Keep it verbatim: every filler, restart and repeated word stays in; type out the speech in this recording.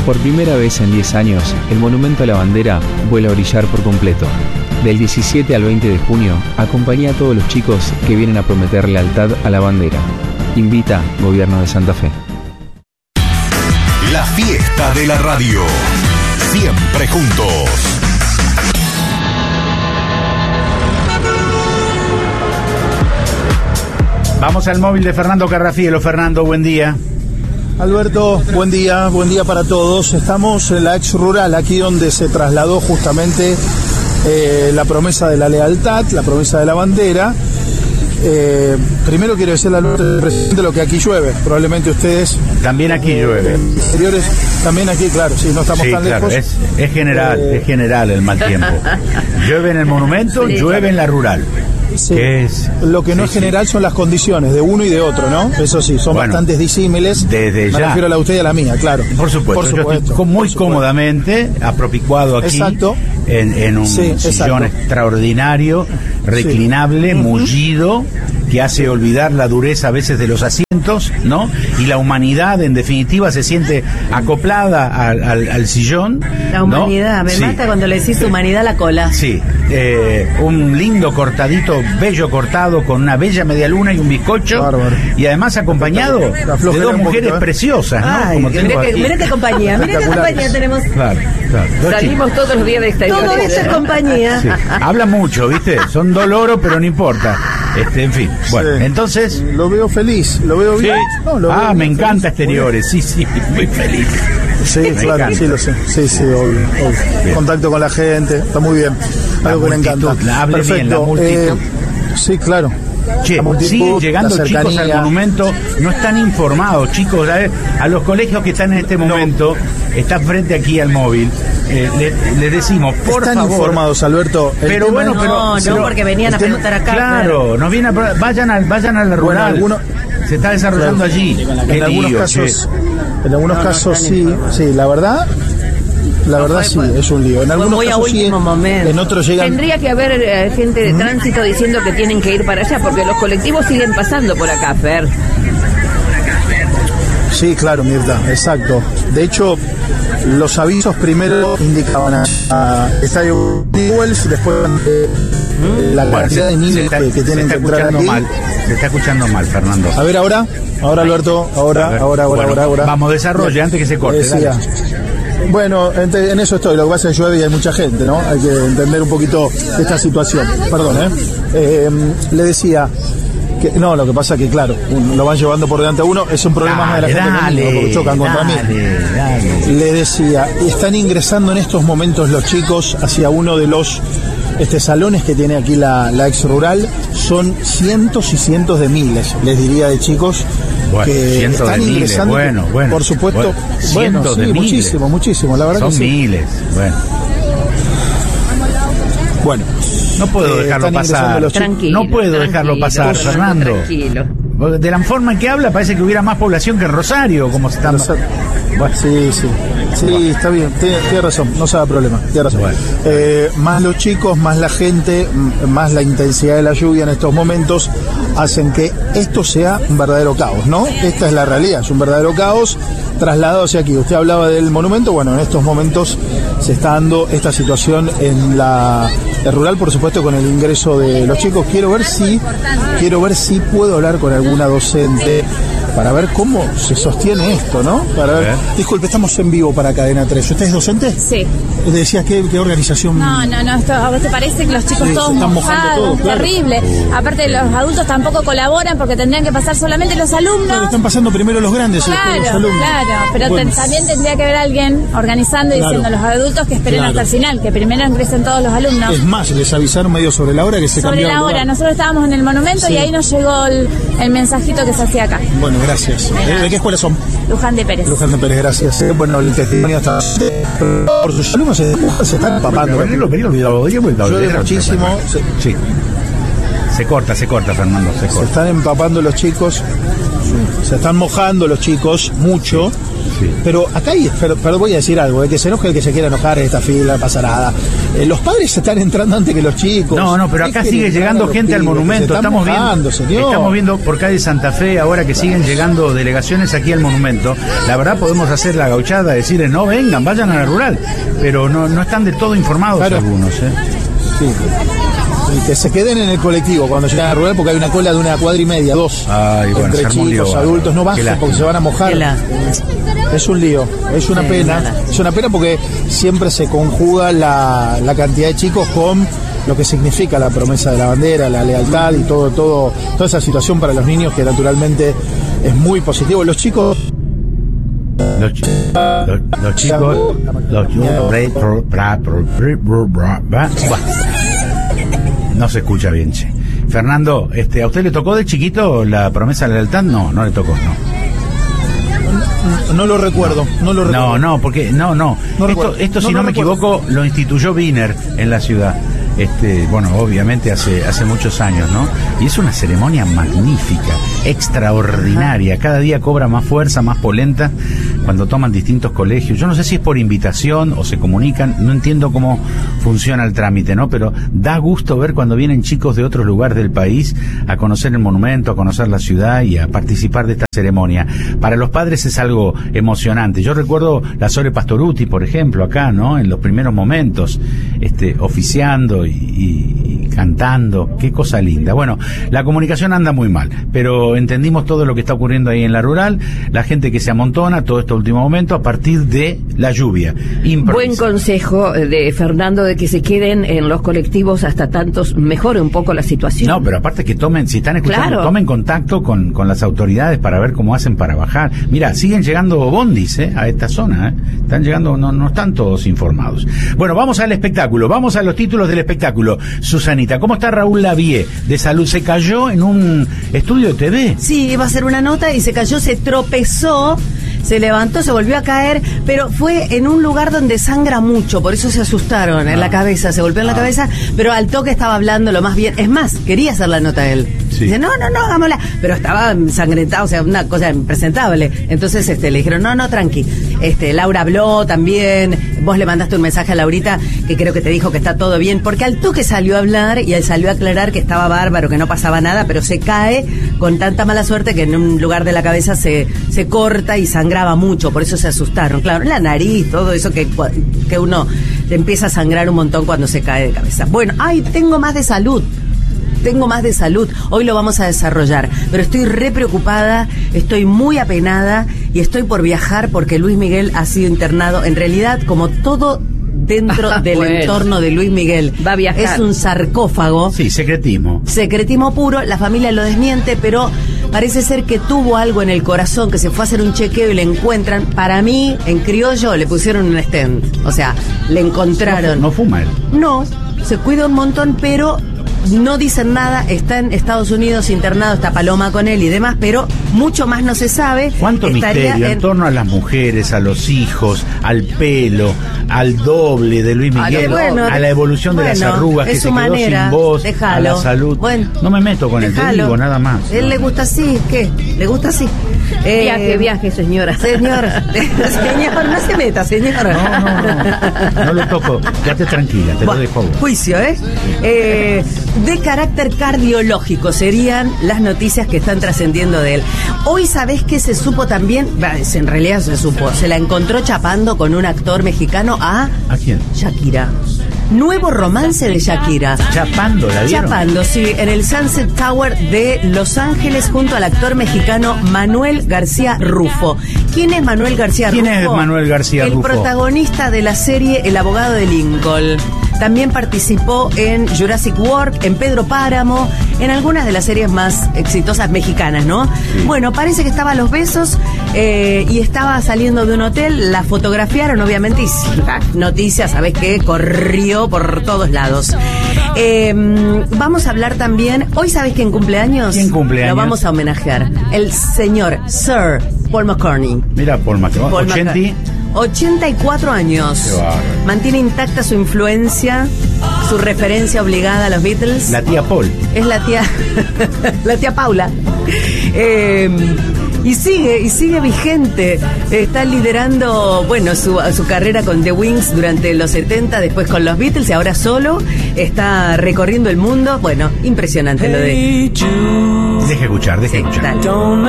Por primera vez en diez años, el Monumento a la Bandera vuelve a brillar por completo. Del diecisiete al veinte de junio, acompaña a todos los chicos que vienen a prometer lealtad a la bandera. Invita Gobierno de Santa Fe. La fiesta de la radio. Siempre juntos. Vamos al móvil de Fernando Carrafielo. Fernando, buen día. Alberto, buen día, buen día para todos. Estamos en la ex rural, aquí donde se trasladó justamente eh, la promesa de la lealtad, la promesa de la bandera. Eh, primero quiero decirle al presidente lo que aquí llueve. Probablemente ustedes... También aquí eh, llueve. Exteriores, también aquí, claro, sí, no estamos sí, tan claro, lejos. Es, es general, eh, es general el mal tiempo. Llueve en el monumento, sí, llueve en la rural. Sí. ¿Qué es? Lo que no sí, es general sí. son las condiciones de uno y de otro, ¿no? Eso sí, son bueno, bastantes disímiles. Desde Me ya. refiero a la usted y a la mía, claro. Por supuesto, Por supuesto yo estoy muy supuesto. cómodamente apropicuado aquí. Exacto. En, en un sí, sillón exacto. extraordinario, reclinable, sí. mullido, que hace olvidar la dureza a veces de los asientos, ¿no? Y la humanidad, en definitiva, se siente acoplada al, al, al sillón. La humanidad, ¿no? me sí. mata cuando le decís humanidad a la cola. Sí, eh, un lindo cortadito, bello cortado, con una bella media luna y un bizcocho. Bárbaro. Y además acompañado de dos mujeres poquito, ¿eh? preciosas, ¿no? Ay, Como mira, que, mira qué compañía, mira qué compañía tenemos. Claro, claro. Dos Salimos chicos. todos los días de exterior. Toda esta compañía. Sí. Habla mucho, ¿viste? Son dolores, pero no importa. Este, en fin, bueno, sí. entonces... Lo veo feliz, lo veo sí. bien. No, lo ah, veo me encanta feliz. exteriores, sí, sí, muy feliz. Sí, me claro, encanta. sí, lo sé. Sí, sí, obvio, obvio. Contacto con la gente, está muy bien. La Algo multitud, que me encanta. La hable Perfecto. bien, la multitud. Eh, sí, claro. Che, siguen llegando chicos al monumento, no están informados, chicos, a, ver, a los colegios que están en este momento, no. están frente aquí al móvil, eh, les le decimos, por están favor. informados, Alberto. Pero bueno, no, pero, no, pero porque venían a tema, preguntar acá. Claro, nos vienen a, vayan, a, vayan a la rural. Bueno, alguno, se está desarrollando claro, allí. En algunos lío, casos, che. en algunos no, casos no sí, sí, la verdad. La no, verdad fue, sí, es un lío. En algunos muy casos a último sí, momento. En otros llegan... Tendría que haber eh, gente de tránsito diciendo que tienen que ir para allá, porque los colectivos siguen pasando por acá, Fer. Sí, claro, Mirta, exacto. De hecho, los avisos primero indicaban a, a Estadio Newell's, después eh, la bueno, cantidad se, de niños está, que, que tienen que entrar aquí. Mal, se está escuchando mal, Fernando. A ver, ahora, ahora Alberto, ahora, ahora, ahora, bueno, ahora, ahora. Vamos, desarrolle antes que se corte. Decía, bueno, en, en eso estoy. Lo que pasa es que llueve y hay mucha gente, ¿no? Hay que entender un poquito esta situación. Perdón, ¿eh? eh le decía que no, lo que pasa es que, claro, un, lo van llevando por delante a uno. Es un problema más de la gente dale, misma, porque chocan contra dale, mí. Dale. Le decía, están ingresando en estos momentos los chicos hacia uno de los este salones que tiene aquí la, la ex rural. Son cientos y cientos de miles, les diría, de chicos. Bueno, que están de ingresando, miles, bueno, bueno, por supuesto, bueno, bueno, sí, de muchísimo, miles. muchísimo, la verdad son que sí. miles, bueno. Bueno, no puedo eh, dejarlo pasar. Tranquilo, no puedo tranquilo, dejarlo pasar, Fernando. Tranquilo. De la forma en que habla parece que hubiera más población que en Rosario, como se están. Bueno. Sí, sí. Sí, bueno. Está bien, tiene, tiene razón, no se da problema, tiene razón. Bueno. Eh, más los chicos, más la gente, más la intensidad de la lluvia en estos momentos hacen que esto sea un verdadero caos, ¿no? Esta es la realidad, es un verdadero caos trasladado hacia aquí. Usted hablaba del monumento, bueno, en estos momentos se está dando esta situación en la el rural, por supuesto, con el ingreso de los chicos. Quiero ver si, quiero ver si puedo hablar con alguna docente para ver cómo se sostiene esto, ¿no? Para ver. Disculpe, estamos en vivo para Cadena tres. ¿Usted es docente? Sí. ¿Te decías qué, qué organización? No, no, no, esto, ¿a vos te parece que los chicos sí, todos mojados? Todo, claro. Terrible. Aparte, los adultos tampoco colaboran porque tendrían que pasar solamente los alumnos. Claro, están pasando primero los grandes y claro, después los alumnos. Claro, pero bueno. te, también tendría que haber alguien organizando y claro. diciendo a los adultos que esperen claro. hasta el final, que primero ingresen todos los alumnos. Es más, les avisaron medio sobre la hora que se cambió. Sobre la hora, nosotros estábamos en el monumento sí. y ahí nos llegó el, el mensajito que se hacía acá. Bueno, gracias. ¿De qué escuela son? Luján de Pérez. Luján de Pérez, gracias. Bueno, el testimonio está... Por sus alumnos se, se están empapando. Llueve muchísimo. Sí. Se corta, se corta, Fernando, se corta. Se están empapando los chicos, se están mojando los chicos mucho. Sí. Pero acá hay, pero, pero voy a decir algo, eh, que se enoje el que se quiera enojar en esta fila, no pasa nada. Eh, los padres están entrando antes que los chicos. No, no, pero acá Dejen sigue entrar llegando a los gente al pibes, monumento. se están Estamos mojando, viendo, señor. estamos viendo por calle Santa Fe ahora que siguen llegando delegaciones aquí al monumento. La verdad podemos hacer la gauchada, decirles no vengan, vayan a la rural, pero no, no están de todo informados Claro. algunos, ¿eh? Sí. Y que se queden en el colectivo cuando lleguen a rural, porque hay una cola de una cuadra y media, dos. Ay, bueno, se entre armó un lío chicos, bárbaro. adultos, no Qué bajen lástima. porque se van a mojar. Qué lástima. Es un lío, es una Sí, pena, nada. es una pena porque siempre se conjuga la, la cantidad de chicos con lo que significa la promesa de la bandera, la lealtad y todo, todo, toda esa situación para los niños que naturalmente es muy positivo. Los chicos Los, chi- los, los chicos, los chicos, no se escucha bien, che. Fernando, este, ¿a usted le tocó de chiquito la promesa de la lealtad? No, no le tocó, no. no lo recuerdo, no lo recuerdo. No, no, porque no, no. No esto, recuerdo. esto No, si no, no me recuerdo. equivoco, lo instituyó Wiener en la ciudad. Este, bueno, obviamente hace hace muchos años, ¿no? Y es una ceremonia magnífica, extraordinaria. Cada día cobra más fuerza, más polenta cuando toman distintos colegios. Yo no sé si es por invitación o se comunican, no entiendo cómo funciona el trámite, ¿no? Pero da gusto ver cuando vienen chicos de otros lugares del país a conocer el monumento, a conocer la ciudad y a participar de esta ceremonia. Para los padres es algo emocionante. Yo recuerdo la Sole Pastoruti, por ejemplo, acá, ¿no? En los primeros momentos, este, oficiando y, y, y cantando. Qué cosa linda. Bueno, la comunicación anda muy mal, pero entendimos todo lo que está ocurriendo ahí en la rural, la gente que se amontona todo este último momento a partir de la lluvia. Improvisa. Buen consejo de Fernando de que se queden en los colectivos hasta tantos mejore un poco la situación. No, pero aparte que tomen, si están escuchando, Claro. tomen contacto con, con las autoridades para ver cómo hacen para bajar. Mira, siguen llegando bondis, ¿eh? A esta zona, ¿eh? Están llegando, no, no están todos informados. Bueno, vamos al espectáculo, vamos a los títulos del espectáculo. Susanita, ¿cómo está Raúl Lavie de salud? ¿Se cayó en un estudio de T V? Sí, iba a hacer una nota y se cayó, se tropezó, se levantó, se volvió a caer, pero fue en un lugar donde sangra mucho, por eso se asustaron, en Ah. la cabeza, se golpeó en la Ah. cabeza, pero al toque estaba hablando lo más bien. Es más, quería hacer la nota él. Sí. Dice, no, no, no, hagámosla. Pero estaba ensangrentado, o sea, una cosa impresentable. Entonces este, le dijeron, no, no, tranqui. Este, Laura habló también, vos le mandaste un mensaje a Laurita que creo que te dijo que está todo bien, porque al toque salió a hablar y él salió a aclarar que estaba bárbaro, que no pasaba nada, pero se cae con tanta mala suerte que en un lugar de la cabeza se, se corta y sangraba mucho, por eso se asustaron. Claro, la nariz, todo eso que, que uno le empieza a sangrar un montón cuando se cae de cabeza. Bueno, ay, tengo más de salud. Tengo más de salud, hoy lo vamos a desarrollar, pero estoy re preocupada, estoy muy apenada y estoy por viajar porque Luis Miguel ha sido internado, en realidad como todo dentro del Bueno. entorno de Luis Miguel. Va a viajar. Es un sarcófago. Sí, secretismo. Secretismo puro, la familia lo desmiente, pero parece ser que tuvo algo en el corazón, que se fue a hacer un chequeo y le encuentran. Para mí, en criollo, le pusieron un stent. O sea, le encontraron. No, no fuma él. No, se cuida un montón, pero no dicen nada. Está en Estados Unidos internado, está Paloma con él y demás, pero mucho más no se sabe. ¿Cuánto Estaría misterio en en- torno a las mujeres, a los hijos, al pelo, al doble de Luis A lo Miguel, bueno, a la evolución de las bueno, arrugas, que es se su quedó manera, sin voz, déjalo. a la salud? Bueno, no me meto con él, te déjalo. digo, nada más. Él le gusta así, ¿qué? ¿Le gusta así? Eh, Viaje, viaje, señora. Señor, señor, no se meta, señor. No, no, no, no lo toco, quédate tranquila, te lo Bueno, dejo a vos. juicio, ¿eh? Eh, De carácter cardiológico serían las noticias que están trascendiendo de él. Hoy, ¿sabés qué se supo también? Bah, en realidad se supo. Se la encontró chapando con un actor mexicano a ¿A quién? Shakira. Nuevo romance de Shakira. Chapando, ¿la vieron? Chapando, sí, en el Sunset Tower de Los Ángeles junto al actor mexicano Manuel García Rufo. ¿Quién es Manuel García ¿Quién Rufo? es Manuel García El Rufo? protagonista de la serie El abogado de Lincoln. También participó en Jurassic World, en Pedro Páramo, en algunas de las series más exitosas mexicanas, ¿no? Sí. Bueno, parece que estaba a los besos eh, y estaba saliendo de un hotel, la fotografiaron obviamente y la noticia, ¿sabés qué? Corrió por todos lados. Eh, vamos a hablar también, hoy ¿sabés quién cumpleaños? ¿Quién cumpleaños? Lo vamos a homenajear. El señor Sir Paul McCartney. Mira, Paul McCartney, Paul ochenta. McCartney. ochenta y cuatro años. Qué bárbaro. Mantiene intacta su influencia, su referencia obligada a los Beatles. La tía Paul. Es la tía, la tía Paula. Eh, y Y sigue, y sigue vigente. Está liderando, bueno, su, su carrera con The Wings durante los setenta, después con los Beatles y ahora solo está recorriendo el mundo. Bueno, impresionante lo de... Deje escuchar, deje Sí, escuchar. dale.